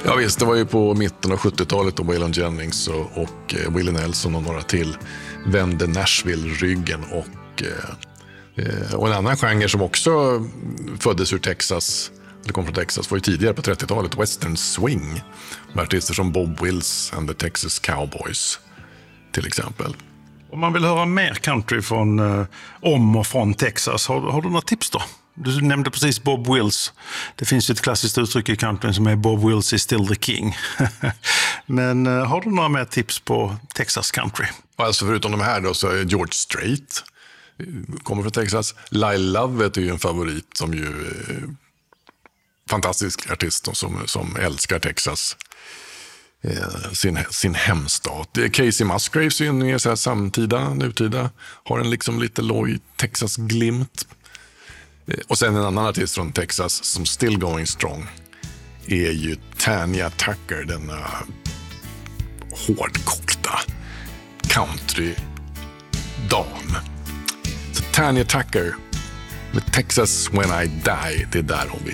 Ja visst, det var ju på mitten av 70-talet då Waylon Jennings och Willie Nelson och några till vände Nashville ryggen och en annan genre som också föddes ur Texas, eller kom från Texas, var ju tidigare på 30-talet, western swing, med artister som Bob Wills and the Texas Cowboys till exempel. Om man vill höra mer country från om och från Texas, har du några tips då? Du nämnde precis Bob Wills. Det finns ju ett klassiskt uttryck i country som är Bob Wills is still the king. Men har du några mer tips på Texas country? Alltså förutom de här då så är George Strait, kommer från Texas. Lyle Lovett är ju en favorit som ju fantastisk artist då, som älskar Texas, sin hemstat. Casey Musgraves är ju mer så här samtida, nutida, har en liksom lite loj Texas-glimt. Och sen en annan artist från Texas som still going strong är ju Tanya Tucker, denna hårdkokta country-dam. Så Tanya Tucker med Texas When I Die, det är där hon vill.